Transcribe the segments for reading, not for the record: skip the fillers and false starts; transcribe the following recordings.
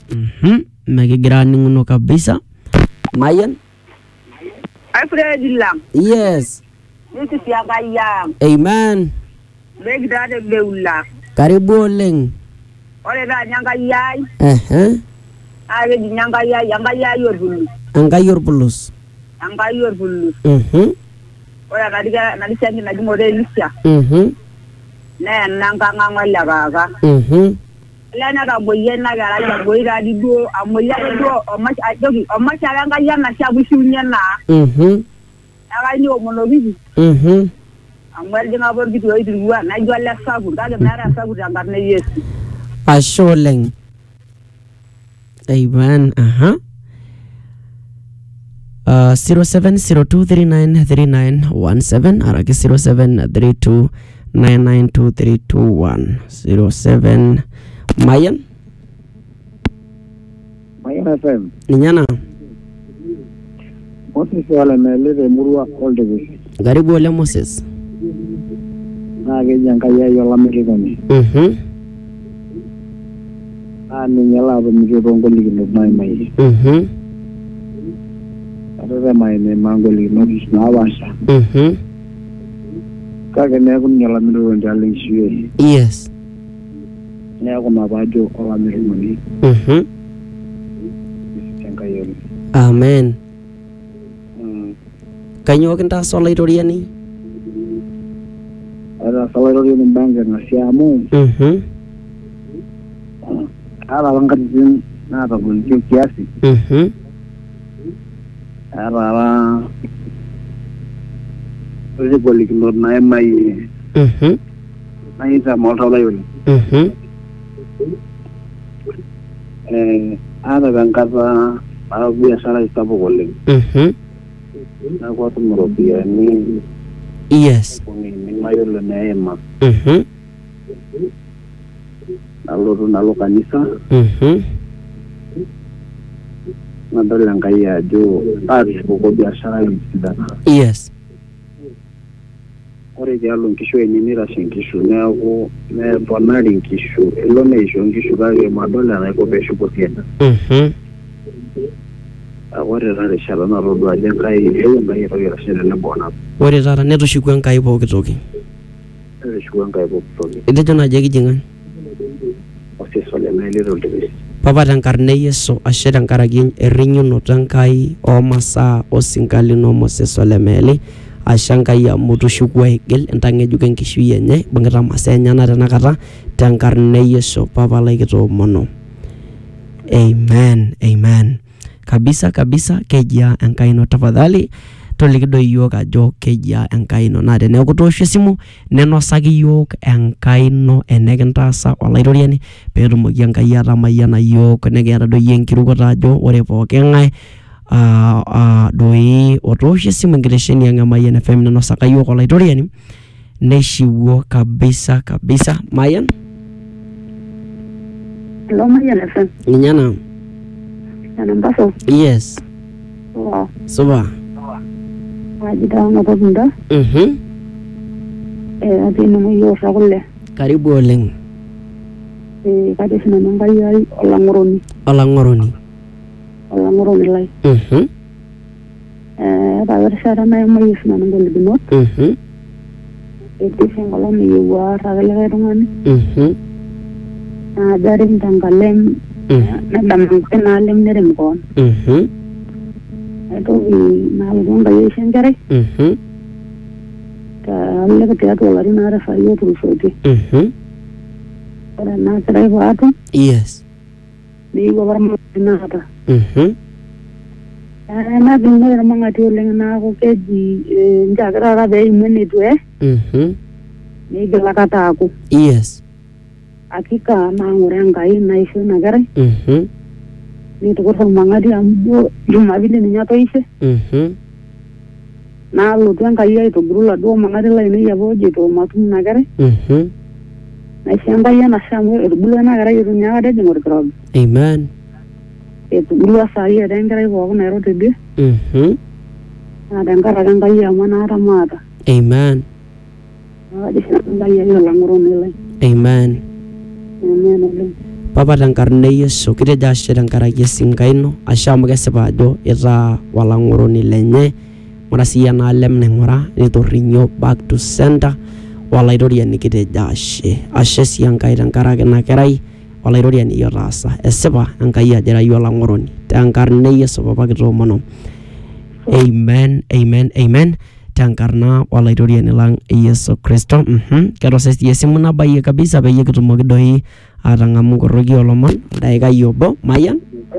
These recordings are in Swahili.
Mekigira ninguno kabisa. Mayan? Alfred Lam. Yes. This is Yagaya. Amen. Beg dad beula. Karibu oleng. Ore da nyanga yai. Age nyanga yai yorbulu. Anga yorbulus. Anga yorbulu. Ora kadiga nalisangi najimore lisya. Ne nanga ngangala gaga. Lana ga boye na gara ya boye da dido amoya do o ma ajogi o ma cha nga yana sha bushunya na. Aga ni o monobi. Amwel dinga bor gitu yo idruwa na jolla sabu ga mara sabu da ngarne yesu. Asholeng. Amen. 0702393917 araki 0732992321 07 Mayan FM Ninyana Moses wala melele murua all the way. Karibu ole Moses. Nage janka ya yola mekoni. Ani nyala ba mikerongo ligino mai. Ada mai ne mangoli no na washa. Kaga ne kun nyala miro ndaling shiye. Yes. Ne ko mabajo ola miro moni. Janka yoni. Amen. Kanyo kinta sola itoriani. Ada sola itoriani banga na siamu. Ada bangkat din na ta bun kiasi. Ara Oje boli kilo na mai. Na ita mo sola yoni. Ada bangkat para biasa ita bogole. Na kwa tumropia ni Yes. Ni mayo le neema. Nalo kanisa. Nadole ngaya jo tari boko biashara idana. Yes. Ore jalo nkisho enimira shinkisho nako ne bonari nkisho elone isho nkisho kage madola na ko besho potienda. Ore rare shala na rodo ajengai ngai royo shele ne bona. Ore rara netu shikwa nkai boki toki. Shikwa nkai boki toki. Idejo na jegi jingan. Ose sole mele rodo. Papa tankarne Yesu ashe tankaraki erinyuno tankai o masa o singali no Moses olemeli ashankai amutu shukwa igil entangejuke nkishui enye bungita masaa enyana tenakata tankarne Yesu papa laikito mono. Amen. Kabisa kejia enkaino tafadhali tolikido yiok ajo kejia enkaino na teneeku toosho esimu nenosaki yiok enkaino enekintaasa olaitoriani peetumoki enkai atamayiana yiok nekiata doi enkirukoto ajo ore pooki ng'ae doi otoosho esimu enkitesheni ang' Mayan FM nenosaka yiok olaitoriani neishiwuo kabisa Mayan. Hello Mayan FM. Ninyana. Nambaso. Yes. Wow. Suba. Ajida ngapabunda. Ati namu yo sakulle. Karibu oleng. Kade sina mangai olangoroni lai. Bagar na mai sina ngol binot. Eti singolo mi yuwa ragale gaidungani. Darin tangkalem nadam kenalem nerem kon. Itu nalung bayi sengkere. Kalau kita tuh lari nara saya terus oke. Karena saya buat. Yes. Di bawah mana apa? Karena dengar mengadu dengan aku keji jaga ada imun itu Ini gelar kata aku. Yes. Akika orang kaya naik negara. Ni tukur semangat dia ambil cuma bini nyata ise. Na lu tuan kaya itu berula dua mangat lain ya boh gitu matum negara. Na siapa ya nasamu itu bulan negara itu nyawa ada jemur kerab. Amen. Itu bulu saya ada yang kaya bawa nero tadi. Ada yang kaya mana ada mata. Amen. Di sana kaya yang langurun nilai. Amen. Papa tenkarna Yesu kitejo ashe tenkaraki esinkai ino, ashe amu kesipa ajo itaa olang'oroni lenye, ng'ura siyie enaalem naing'ura nitorrinyo back to center, olaitoriani kitejo ashe. Ashe sii Enkai tenkaraki ina kerai olaitoriani iyie otaasa, esipa Enkai ajo ira iyie olang'oroni, tenkarna Yesu Papa kitoomono. Amen, amen, amen. Tenkarna olaitoriani lang Yesu Kristo. Kerose sii esimu nabayie kabisa peyie kitumoki doi atang'amu nkoroki olomon dakika obo. Mayan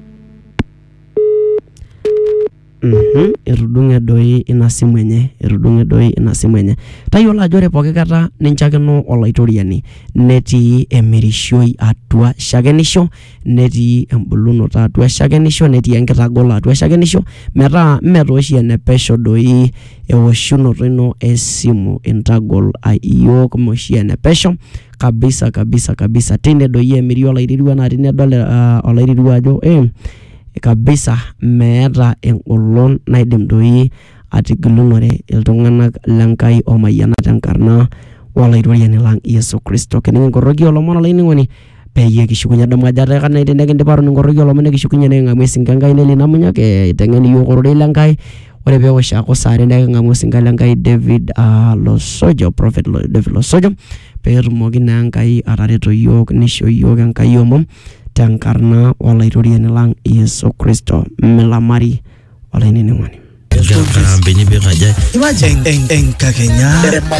etudung'e doi ina simu enye, tayiolo ajo ore pooki kata ninchakino olaitoriani netii emirishoi atua shakenisho, netii embulunoto atua shakenisho, netii enkitagolo atua shakenisho, metaa metooshi enepesho doi ewoshunoto ino esimu intagol iyiok moshi enepesho kabisa tine doi emiri olairirua na tinedol olairirua ajo kabisa meeta engolon naidim doi atigilunore iltung'anak lenkai omayiana tenkarna olaitoriani lang Yesu Kristo. Kening nkoroki olomon olainining'oni peyie kishukunye adamu ajo kana itenekindiparo nkoroki olomon nekishukunye neking'amu esinka Enkai nelinamunyak iteng'en iyiok ororei lenkai. Ore pewosh aaku saare neking'amu esinka lenkai David Losojo, Prophet David Losojo, peetumoki naa Enkai atareto iyiok nisho iyiok Enkai omom tenkarna olaitoriani lang Yesu Kristo. Milamari olainining'oni. Benyi bekaja. Enkakenya.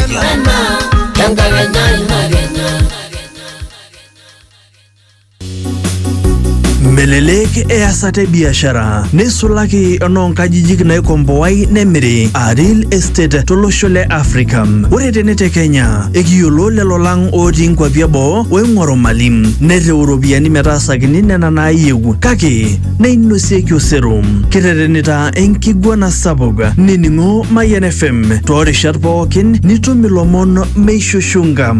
Melelek easate biashara nesulaki enoonkajijik naikomboai nemiri Real Estate tolosho le Africa. Ore tenete Kenya ekiyiolo lelo lang otii nkwapi eboo oing'oru malim nerew iropiyiani metaasakini nena naayieu kake neinosieki osero. Kiterenita enkiguana sapuk nining'o Mayan FM toorishat pookin nitum ilomon meishushunga.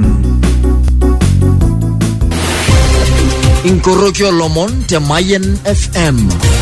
Inkoroki olomon te Mayan FM.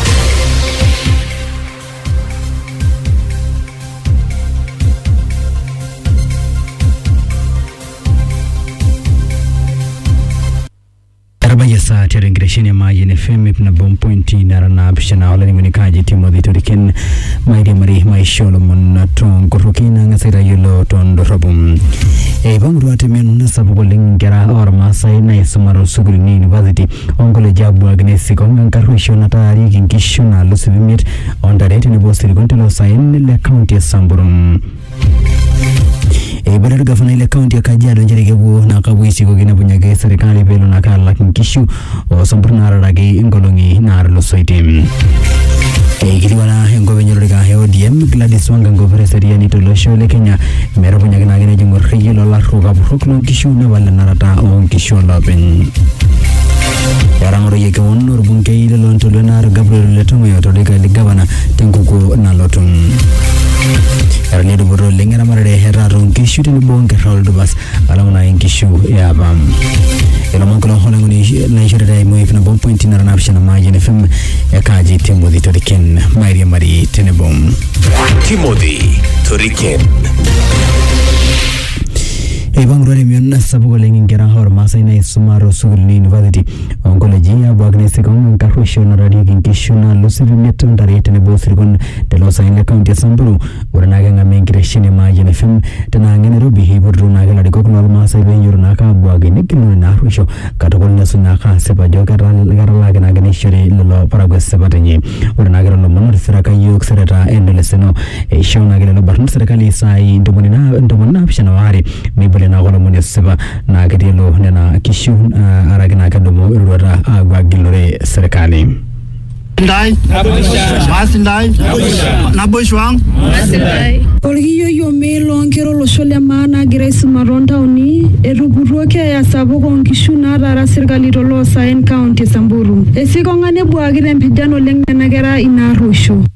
Arabayasa terengiresheni Mayan FM na bompointi narana bishana wala nimunikaji Timothy Toriken Mari maisholomon tongorokina ngasira yolo tondorabum. Bangru atemenu nasabu lingera or Masai na Isumaro Suguri University ongole jabu agnesi konga karusho natari kinkisho na lusivimit on the rate in the Boston Gontelo Sain le county Samburum. Badala gavana ile kaunti ya Kajiado Njerigebu na Kabuisi kugina bunyage serikali pelo na kala kinkishu o Samburna araragi ngolongi na arlosoitim. Kiliwana ngobe nyolika ODM Gladys Wanga ngobere seriani tolosho le Kenya mero bunyage na gene jingorigi lola ruga buruklo kishu na wala narata o kishu laben. Yarangoro yeke wonor bunke ile lontolo na Gabriel Letongo yotolika ligavana tenkuko na lotun. Erledo boro lengera marade heraro nkishu tini bonke rawaldo bas alamuna nkishu ya bam. Elo mankolo holangoni na ishirada imo ifina bompointi na ranapshana Mayan FM kaji Timothy Toriken Mari tenebom. Timothy Toriken. Bangru mionna sabu lengera hor Masai na Isumaro Suguri University onkoloji ya bwagnesi konga karusho na radio kinkishu na lusivi meto ndarete ne bosirikon de Los Angeles County Samburu uranaga ngamengreshini Mayan FM tena ngene robi hiburu na gala dikok no Masai benjuru na ka bwagini kinu na rusho katokol na suna ka seba jogara laga na gane shiri lolo paragwe sebatenye uranaga lo monor seraka yok sereta endoleseno shona gele lo barnu serikali sai ndomona option wari mibule na gola mune seba na gadelo nena kishu aragina kadomo urura agwagilore serikali Ndai, Masindai, Nabushwang, Masindai. Olgiyo yomelo ankero loshole maana Grace Maronda uni eruburuke ya sabuko nkishu na rara serikali tolo Sain County Samburu. Esiko ngane buagire mpijano lengena gera inarusho.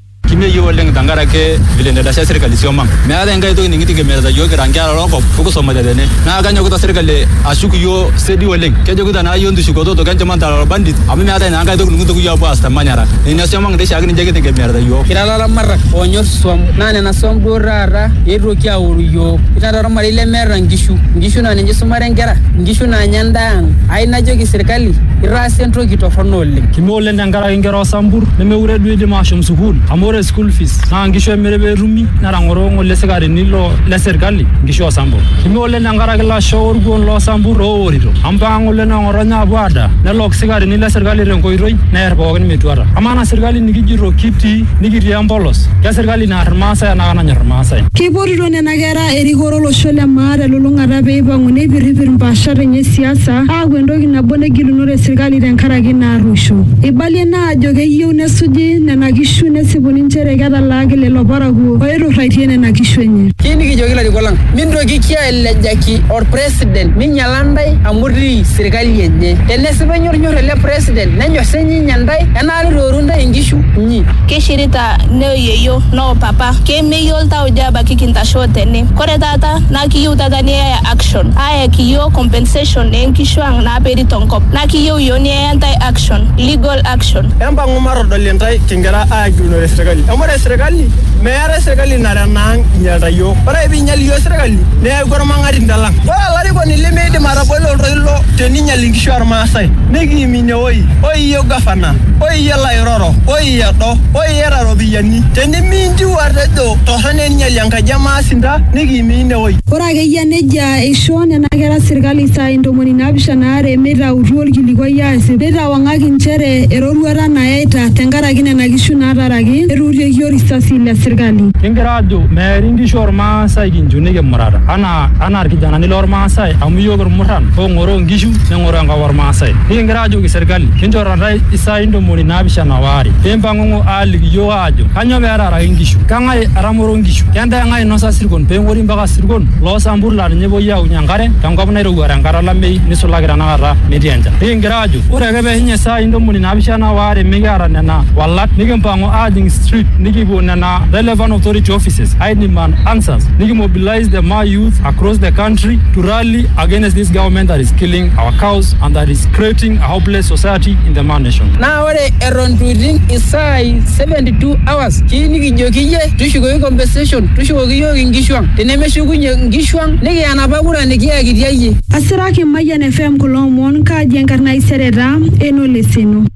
Kime yo leng tangara ke vile ndada serikali sioma. Meada ngai to ningi tinge mera yo kerangya roko fuko soma dene. Na kanyo kuta serikali ashuku yo sedi woleng. Kejo kuta na yo ndu shukoto to kanjo manta bandit. Ami meada na ngai to ngundu yo apa asta manyara. Ina sioma ngde shagni jege tinge mera yo. Kirala marra onyor som nane na som dorara yedo kya uru yo. Itara marile mera ngishu na nje sumare ngera. Ngishu na nyanda ai na jogi serikali ira centro kitofono le. Kimole ngara ngero sambur neme ure duide mashum sukul. Amore school fees. Na ngishu merebe rumi na rangoro ngole segari nilo le serikali ngishu sambur. Kimole ngara kala shor gon lo sambur oriro. Amba ngole na ngoronya bwada. Na lok segari nile serikali rengo iroi na erbo ngani metwara. Amana serikali nigijiro kiti nigiri ambolos. Ya serikali na armasa na nyarmasa. Kiboriro nena gera erigoro lo shole mara lulunga rabe bangune biribir mbashare nye siasa agwendogi na bone gilunore serikali renkaragi na rusho. Ibali na ajoge yu nesuji nena gishu nesibuni nchere gada lagi lelo baragu oiru raiti nena gishu enye. Kini kijogi la dikolang mindro kikia elejaki or president minyalandai amuri serikali enye. Tenesibe nyor ele president nenyo senyi nyandai enali rorunda ingishu nyi. Keshirita neo yeyo no papa keme yolta ujaba kikinta shote ne kore tata na kiyu tata ni action aya kiyo compensation enkishwang na peri tonkop na kiyo yoni anti action legal action emba ngumaro dolentai kingera ajuno serikali amore serikali meere serikali naranang nyata yo para binyali yo serikali ne gor mangari ndalang wala ri ko ni limede marabolo roilo teninya lingishwar masai negi mine oyi yo gafana oyi ya lairoro oyi ya do oyi ya robiyani teni minji wardo to hanen nyalyanka jamaa sinda negi mine oyi ora geya neja ishone na gera serikali sa indomoni nabishana are mera urol kiliko yase beta wangaki nchere eroruara na eta tengara kine na gishu na araragi erurie yori sasi la serikali kingirado meringi shorma sai ginjunege murara ana arkijana ni lorma sai amuyogor muran ko ngoro ngishu ne ngoro ngawar ma sai kingirado ki serikali kinjora rai isa indomoni nabishana wari embango ali yo ajo kanyo mera ara ngishu kangai aramoro ngishu kenda ngai no sasirgon pengori mbaga sirgon lo samburla nyebo ya unyangare tangabna ro garangara lamme ni sulagira na ara medianja kingirado ore gebe hinya sai indomoni nabishana wari migara na wallat nigempango adding street nigibo na relevant authority offices I demand answers nigi mobilize the my youth across the country to rally against this government that is killing our cows and that is creating a hopeless society in the man nation now ore around reading isai 72 hours kini kijokiye tushugo compensation tushugo kiyo ngishwang tenemeshugunye ngishwang nigi anabagura nikia kidiaye asiraki Mayan FM kulomon ka jengarna iserera eno leseno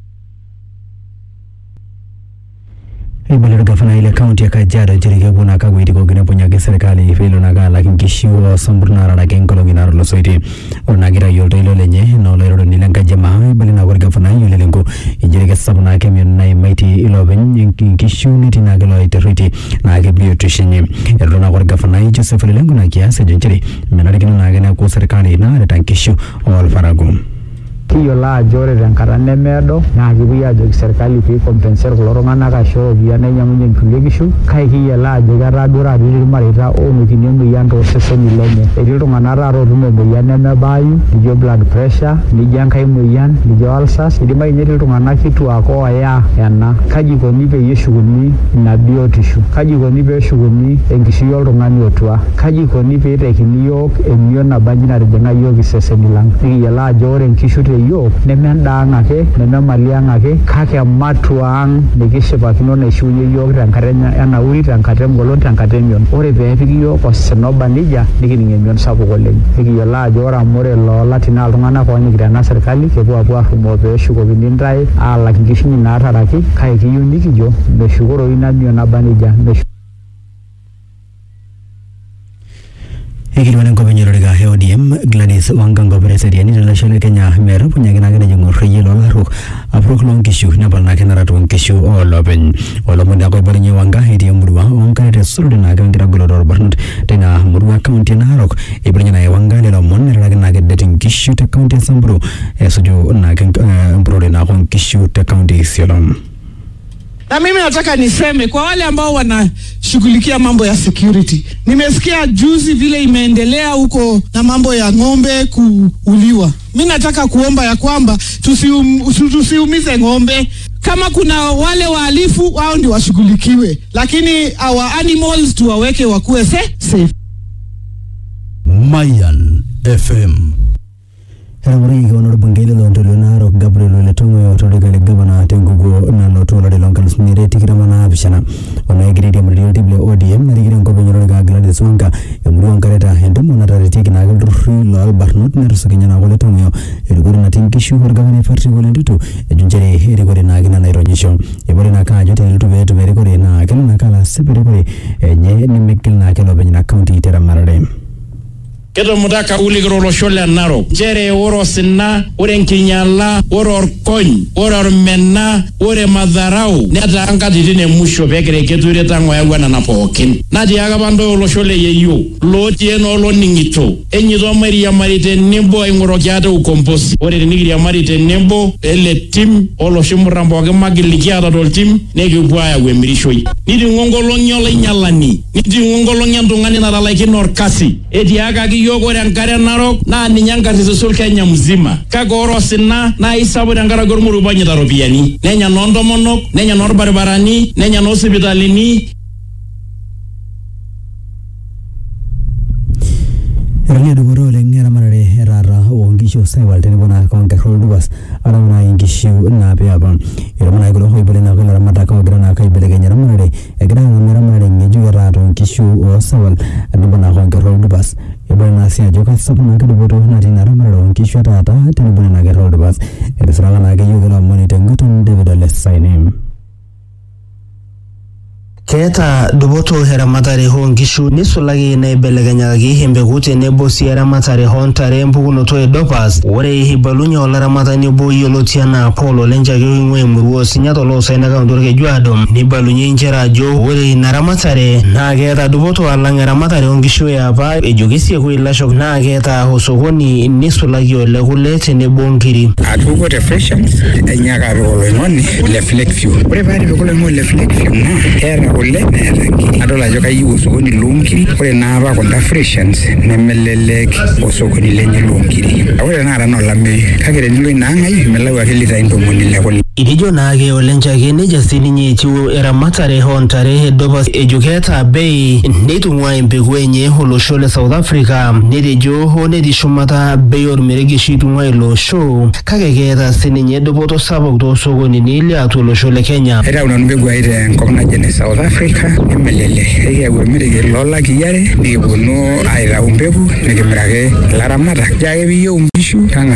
Ibali gavana ile kaunti ya Kajiado jirike kuna kagwiti ko gina punya serikali filo na gala kinkishu samburna rada kenkolo gina rolo soiti onagira yolto ilo lenye no lero nilenga jamaa ibali na gavana ile lengo jirike sabuna kemyo na maiti ilo ben kinkishu niti na galo iteriti na ke biotrician erona gavana Joseph lengo na kiasa jonjiri menari kino na gina ko serikali na tankishu ol faragu kiyo la jore renkarane medo na kibuya jogi serikali pi kompenser kulorongana ka show biane nyamunye nkulegishu kai kiyo la jegara dura bili marita onu kinemu yando seseni lenye edilungana raro rumo buyane mebayu dijo blood pressure nijankai muyan dijo alsas idimai nyedilungana kitu ako ya yana kaji koni pe yeshuguni na biotishu kaji koni pe shuguni enkishiyo rungani otua kaji koni pe tekini yok emio na banjina rijenga yogi seseni lang kiyo la jore nkishu yo nemendanga ke nemalianga ke kake matuang nikishipakino neshuye yo rankarenya ana uri rankate ngolon rankate nyon ore bepiki yo kosenoba nija nikiningenyon sapo koleng ikiyo la jora more lo latina altungana ko nyigira na serikali kepo apo afumo be shuko binindrai ala kingishini na ataraki kai kiyo nikijo be shukoro ina nyo na banija Ikirwana ngobenyo rega HODM Gladys Wangango Presediani la shole Kenya mero punya gina gina jongo riyelo la ruk aprok long kishu na balna kenara tu kishu oloben olomunda ko barinyo wanga hedi murwa onka de suru na gangira golodor barnut tena murwa county na rok ibrinya na wanga le mon la gina ge dating kishu te county sambru esujo na mbrode na kon kishu te county siolom. Na mimi nataka niseme kwa wale ambao wanashughulikia mambo ya security. Nimesikia juzi vile imeendelea huko na mambo ya ng'ombe kuuliwa. Mimi nataka kuomba ya kwamba tusiumize ng'ombe. Kama kuna wale wahalifu, wao ndio washughulikiwe, lakini our animals tuwaweke wakuwe safe. Mayan FM. Haramuri gono bungele lontolo naro Gabriel Letongo yotole gale gabana tengugo na lotola de lonkal smire tikira mana bishana ona igiri mriyo tible ODM na igiri ngo bonyoro ga glade songa emuru ankareta hende monata retiki na gol free lol barnot ne rusakenya na gole tongo erigori na tinkishu horgavane farti gole ndutu ejunjere erigori na gina na ironyesho ebore na ka jote lutu beto berigori na kana na kala sepere gore enye ni mekil na kelo benya county tera marade. Kedo mudaka uligro lo shole naro jere oro sinna ore nkinyala oro kony oro menna ore madharau neta anga didine musho bekere keture tango yagwa na napokin nadi aga bando lo shole yeyo lo tieno lo ningito enyizo mari ya marite nimbo ingoro kyata ukomposi ore nigiri ya marite nimbo ele tim olo shimurambo ga magilikiata dol tim negi bwaya wemirishoi nidi ngongolo nyola nyalani nidi ngongolo nyandungani na like norkasi edi aga yogo rankare narok na ninyanga tisul Kenya mzima kagoro sinna na isabu rankara gormuru banyi darobiani nenya nondo monok nenya nor barbarani nenya no hospitalini Rani duburo lengera marare erara ongisho sewal tenibona konke holdubas aramana ingishu na beaba irmana golo hoybele na golo ramata ko grana kai belege nyara marare egra na marare ngeju erara ongishu o sewal adibona konke holdubas ibona sia joka sabuna duburo na dinara marare ongishu tata tenibona na golo holdubas eresraga na geyu golo monite ngutun David Lesainem. Keta duboto heramatare hongishu nisulagi na ibeleganyagi hembegute nebo siyaramatare hontare mpuguno toe dopas wore hibalunya olaramatani bo yolotiana polo lenjage ngwe muruo sinyato lo saina ka ndorke juadom nibalunye injera jo wore naramatare na keta duboto alanga ramatare hongishu ya ba ejogisi ko ilashok na keta hosogoni nisulagi ole kulete nebo ngiri atugo refreshments enyaka rolo ngoni le flexio wore bari bekole mo le flexio na era ole adola joka yiwo sokoni longiri ore na ba konda freshans nemelelek osokoni lenye longiri ore na rano lame kagere nilo inanga melawa kelita indomoni lekoli idijo nage olenjage ne jasini nyechiwo eramatare hontare dobas ejuketa bei netungwa impegwenye holoshole South Africa nedijo hone dishumata beyor meregishi tungwa ilosho kagegeta sininye doboto sabok do sokoni nile atuloshole Kenya era unanubegwa ire ngomna jene South Africa emelele ya merege lola kiyare nibono aira umbegu negemerage laramata jage biyo umbishu kanga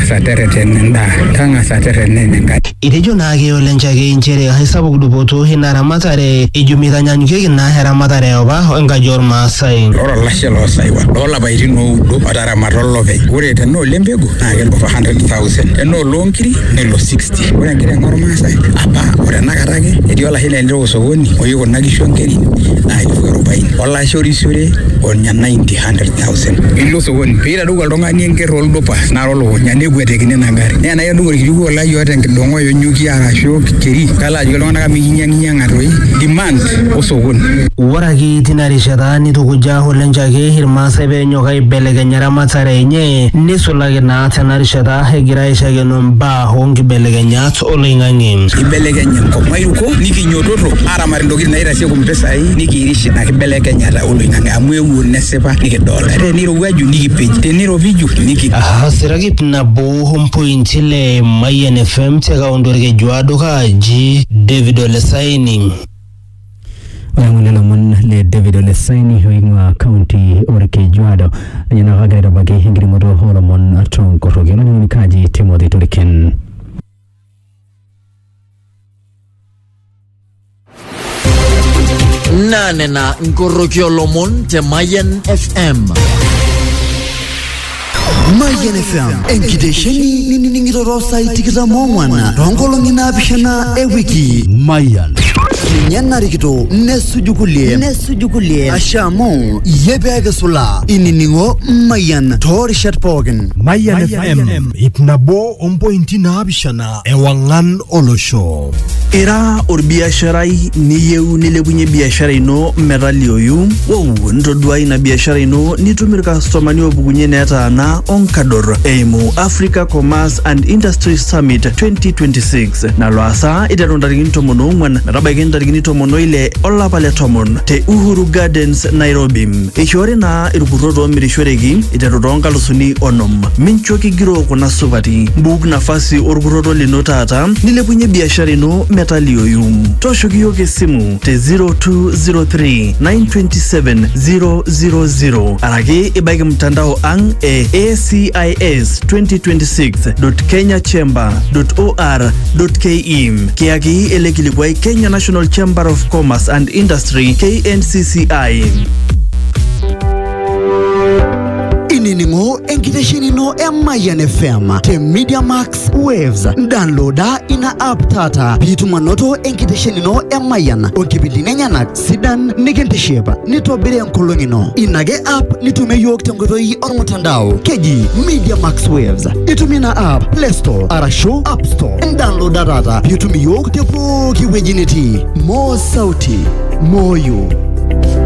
satere nenga idijo nage olenjage injere haisabok duboto hinaramatare ijumidanyanyuke na heramatare oba ngajor masai oro lashe lo saiwa dola bairi no do atara marolobe ore teno lembego na gel over 100,000 teno longiri nelo 60 ore ngire ngor masai apa ore nakarage ediola hile ndiro sokoni oyiko nagishongeri na ilifuro bain wala shori sure onya 100,000 ilo sokoni pira dugal dongani ngero dopa na rolo nyane gwetekine na ngari na yo dugal kirugo la yote ngidongo yo nyuki arasho keri kala jolo na kaminyanya roi demand osokoni waragi tinari shadani tukuja holenjage hirma sebe nyokai beleganyara matare nye nisulage na tinari shada hegira ishage nomba hongi beleganyat olingangi ibeleganya ko mayuko niki nyodoto ara marindogiri na irase ko mpesa hii niki irishi na kibeleganya olinganga amwewu nesepa niki dola reniro waju niki page teniro viju niki siragip na bo home point ile Mayan FM tega ondorge juado kaji David Lesaini Wangulila mon le David Lesaini hoingwa county orke juado nyana kagera bagi hingiri modo holomon atron koroge nani kaji Timothy Turiken nane na Nkorokio Lomon te Mayan FM. Mayan FM enkidesheni nini ngirorosa itikisa mongwana rongolo ngina bishana ewiki Mayan ninye rikito nesujukulie ashamu yebeke sula ininingo Mayan torishat pogin Mayan FM ipnabo ompointi naapishana ewangan olosho. Ira orbiasharai niyeu nilepunye biashara ino metalioyu ntodua ina biashara ino nitumir customani opukunye netaana onkador eimu Africa Commerce and Industry Summit 2026 nalo asa iteru ntarikini 14 metabaiki ntarikini 16 olapa le 10 te Uhuru Gardens Nairobi. Ishori na irkurot omirishoreki iteru toonkalusuni 10. Minchoki giro kuna supati mbuk nafasi orkuroto lino taata nilepunye biashara ino metalioyu. Toshoki yoke esimu te 0203 927 000 araki ibaiki mtandao ang acis2026.kenyachamber.or.ke kiaki ele kilikwai Kenya National Chamber of Commerce and Industry KNCCI. Ininingo enkitesheni no Mayan FM te Media Max Waves downloada ina app tata pitumanoto enkitesheni no Mayan okipindi nenyanak sidan nikentesheba nitobire enkolongi no inage app nitume yok tengotoi ormutandao keji Media Max Waves itumina app Play Store arasho App Store downloada tata pitumi yok te poki wejiniti mo sauti moyo